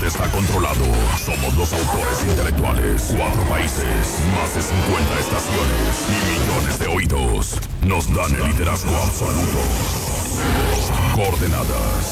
Internet está controlado. Somos los autores intelectuales. 4 países, más de 50 estaciones y millones de oídos. Nos dan el liderazgo absoluto. Coordenadas.